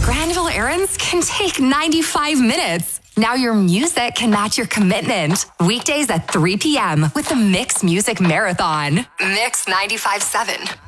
Granville errands can take 95 minutes. Now your music can match your commitment. Weekdays at 3 p.m. with the Mix Music Marathon. Mix 95.7.